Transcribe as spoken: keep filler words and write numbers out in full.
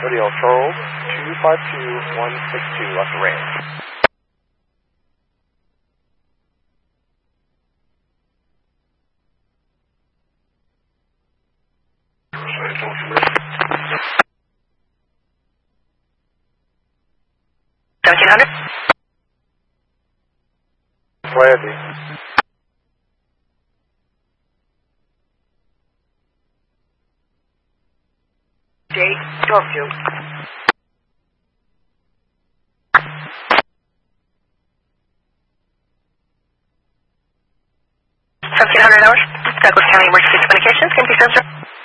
Radio Charles, two five two one six two, left to range. seventeen hundred? Landing. Date, talk to you. seventeen hundred hours, Douglas County Emergency Communications, can you be served, sir?